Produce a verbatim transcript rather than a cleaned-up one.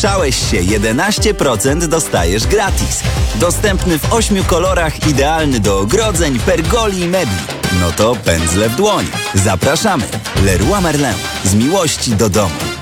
Słyszałeś się, jedenaście procent dostajesz gratis. Dostępny w ośmiu kolorach, idealny do ogrodzeń, pergoli i mebli. No to pędzle w dłoń. Zapraszamy. Leroy Merlin. Z miłości do domu.